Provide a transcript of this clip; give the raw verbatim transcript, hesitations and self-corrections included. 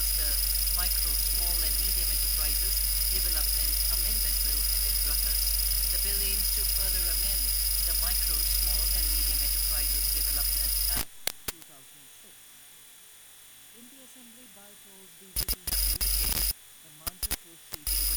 was the Micro, Small and Medium Enterprises Development Amendment Bill and it brought us. The bill aims to further amend the Micro, Small and Medium Enterprises Development Act